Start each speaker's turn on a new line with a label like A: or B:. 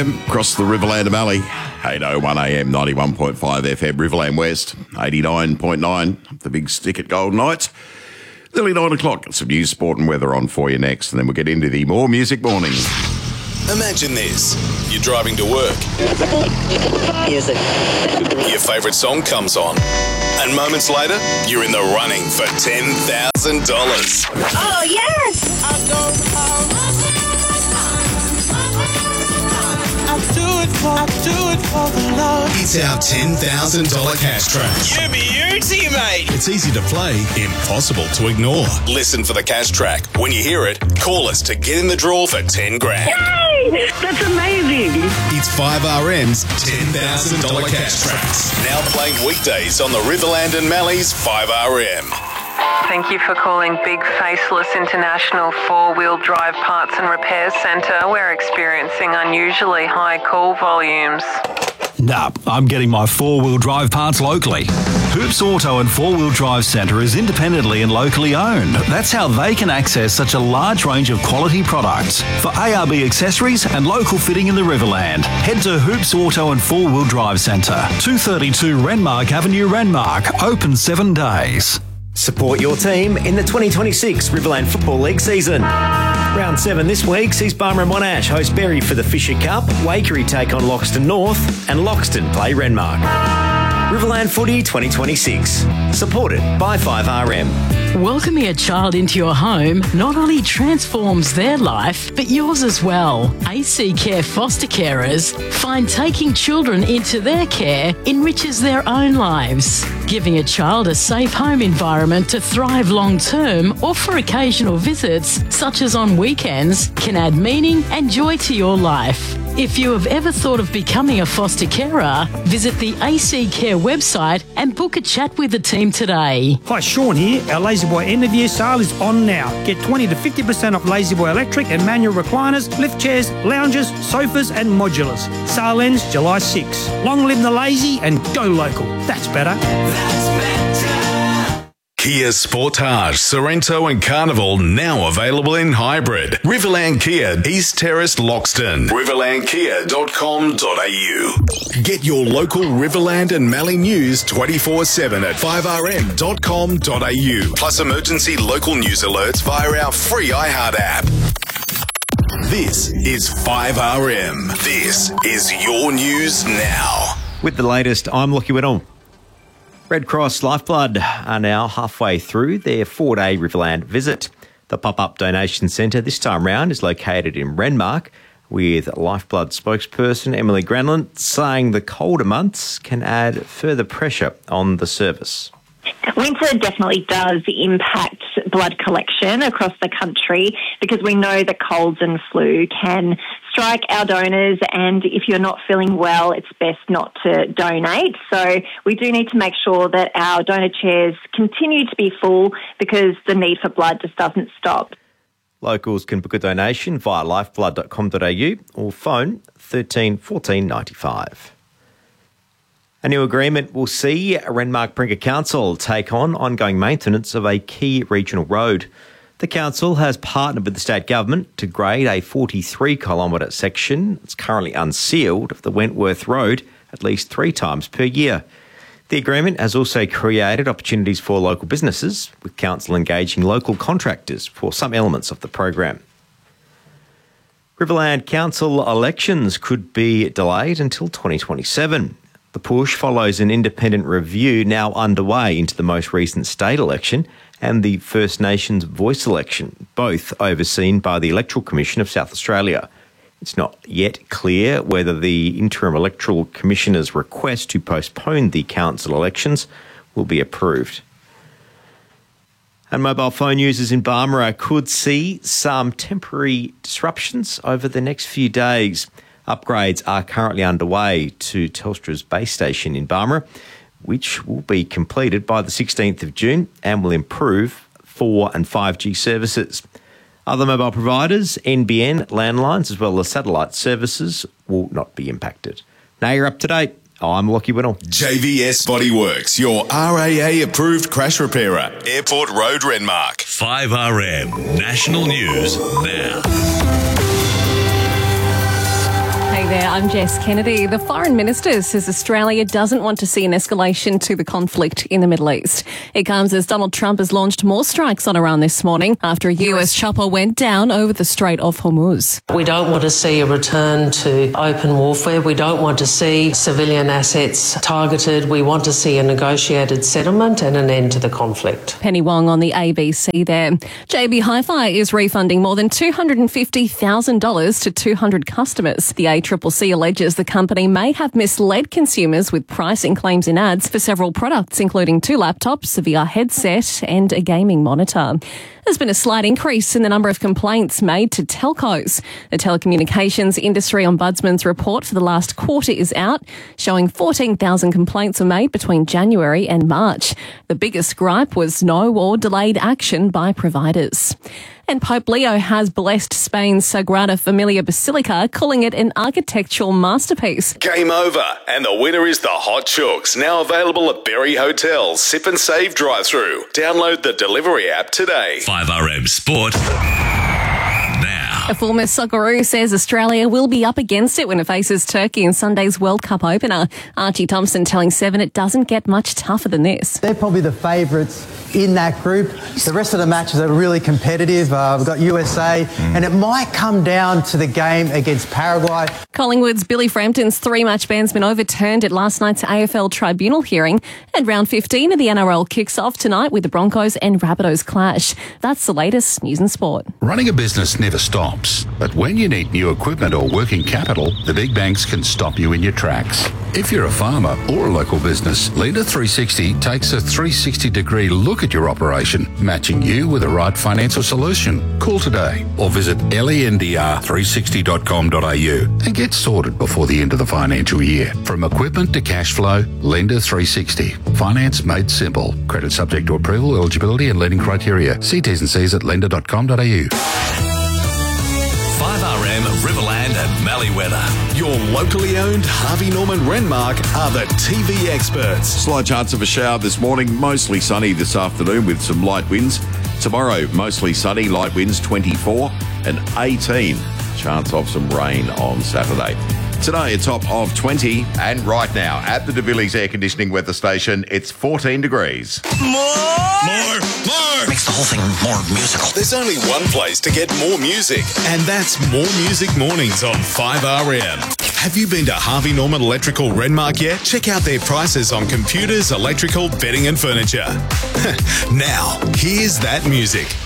A: 5am across the Riverland and Mallee. 8:01am, 91.5 FM, Riverland West, 89.9, the big stick at Golden Knights. Nearly 9 o'clock. Some news, sport and weather on for you next, and then we'll get into the More Music Morning.
B: Imagine this. You're driving to work.
C: Music.
B: Your favourite song comes on. And moments later, you're in the running for $10,000.
C: Oh, yes! I do it for the love.
B: It's our $10,000 cash track.
D: You beauty, mate.
B: It's easy to play, impossible to ignore. Listen for the cash track. When you hear it, call us to get in the draw for 10 grand.
C: Yay! That's amazing.
B: It's 5RM's $10,000 cash tracks. Now playing weekdays on the Riverland and Mallee's 5RM.
E: Thank you for calling Big Faceless International 4-Wheel Drive Parts and Repair Centre. We're experiencing unusually high call volumes.
F: Nah, I'm getting my 4-wheel drive parts locally. Hoops Auto and 4-Wheel Drive Centre is independently and locally owned. That's how they can access such a large range of quality products. For ARB accessories and local fitting in the Riverland, head to Hoops Auto and 4-Wheel Drive Centre, 232 Renmark Avenue, Renmark, open 7 days.
G: Support your team in the 2026 Riverland Football League season. Round 7 this week sees Barmah and Monash host Berry for the Fisher Cup, Waikerie take on Loxton North, and Loxton play Renmark. Riverland Footy 2026. Supported by 5RM.
H: Welcoming a child into your home not only transforms their life, but yours as well. AC Care foster carers find taking children into their care enriches their own lives. Giving a child a safe home environment to thrive long term or for occasional visits, such as on weekends, can add meaning and joy to your life. If you have ever thought of becoming a foster carer, visit the AC Care website and book a chat with the team today.
I: Hi, Sean here. Our La-Z-Boy end of year sale is on now. Get 20 to 50% off La-Z-Boy electric and manual recliners, lift chairs, lounges, sofas and modulars. Sale ends July 6. Long live the lazy and go local. That's better.
B: Kia Sportage, Sorrento and Carnival now available in hybrid. Riverland Kia, East Terrace, Loxton. riverlandkia.com.au. Get your local Riverland and Mallee news 24/7 at 5rm.com.au. Plus emergency local news alerts via our free iHeart app. This is 5RM. This is your news now.
G: With the latest, I'm Lockie Whittle. Red Cross Lifeblood are now halfway through their 4-day Riverland visit. The pop-up donation centre this time round is located in Renmark, with Lifeblood spokesperson Emily Granlund saying the colder months can add further pressure on the service.
J: Winter definitely does impact blood collection across the country because we know that colds and flu can strike our donors, and if you're not feeling well, it's best not to donate. So we do need to make sure that our donor chairs continue to be full because the need for blood just doesn't stop.
G: Locals can book a donation via lifeblood.com.au or phone 13 14 95. A new agreement will see Renmark-Brinker Council take on ongoing maintenance of a key regional road. The council has partnered with the state government to grade a 43-kilometre section that's currently unsealed of the Wentworth Road at least 3 times per year. The agreement has also created opportunities for local businesses, with council engaging local contractors for some elements of the program. Riverland Council elections could be delayed until 2027. The push follows an independent review now underway into the most recent state election and the First Nations voice election, both overseen by the Electoral Commission of South Australia. It's not yet clear whether the Interim Electoral Commissioner's request to postpone the council elections will be approved. And mobile phone users in Barmah could see some temporary disruptions over the next few days. Upgrades are currently underway to Telstra's base station in Barmah, which will be completed by the 16th of June and will improve 4 and 5G services. Other mobile providers, NBN, landlines, as well as satellite services will not be impacted. Now you're up to date. I'm Lockie Whittle.
B: JVS Bodyworks, your RAA-approved crash repairer. Airport Road, Renmark. 5RM, National News now.
K: Hey there,
D: I'm Jess Kennedy. The Foreign Minister says Australia doesn't want to see an escalation to the conflict in the Middle East. It comes as Donald Trump has launched more strikes on Iran this morning after a US chopper went down over the Strait of Hormuz.
K: We don't want to see a return to open warfare. We don't want to see civilian assets targeted. We want to see a negotiated settlement and an end to the conflict.
D: Penny Wong on the ABC there. JB Hi-Fi is refunding more than $250,000 to 200 customers. The ACCC alleges the company may have misled consumers with pricing claims in ads for several products, including 2 laptops, a VR headset and a gaming monitor. There's been a slight increase in the number of complaints made to telcos. The Telecommunications Industry Ombudsman's report for the last quarter is out, showing 14,000 complaints were made between January and March. The biggest gripe was no or delayed action by providers. And Pope Leo has blessed Spain's Sagrada Familia Basilica, calling it an architectural masterpiece.
B: Game over, and the winner is the Hot Chooks, now available at Berry Hotel's Sip and Save drive-thru. Download the delivery app today.
L: 5RM Sport.
D: A former Socceroo says Australia will be up against it when it faces Turkey in Sunday's World Cup opener. Archie Thompson telling Seven it doesn't get much tougher than this.
M: They're probably the favourites in that group. The rest of the matches are really competitive. We've got USA, and it might come down to the game against Paraguay.
D: Collingwood's Billy Frampton's 3-match ban's been overturned at last night's AFL tribunal hearing, and round 15 of the NRL kicks off tonight with the Broncos and Rabbitohs clash. That's the latest news and sport.
N: Running a business never stops, but when you need new equipment or working capital, the big banks can stop you in your tracks. If you're a farmer or a local business, Lender 360 takes a 360-degree look at your operation, matching you with the right financial solution. Call today or visit lendr360.com.au and get sorted before the end of the financial year. From equipment to cash flow, Lender 360. Finance made simple. Credit subject to approval, eligibility and lending criteria. See T's and C's at lender.com.au.
L: 5RM Riverland and Mallee weather.
B: Your locally owned Harvey Norman Renmark are the TV experts.
A: Slight chance of a shower this morning, mostly sunny this afternoon with some light winds. Tomorrow, mostly sunny, light winds 24 and 18. Chance of some rain on Saturday. Today, a top of 20, and right now at the De Villiers Air Conditioning Weather Station, it's 14 degrees.
B: More!
L: Makes the whole thing more musical.
B: There's only one place to get more music, and that's More Music Mornings on 5RM. Have you been to Harvey Norman Electrical Renmark yet? Check out their prices on computers, electrical, bedding and furniture. Now, here's that music.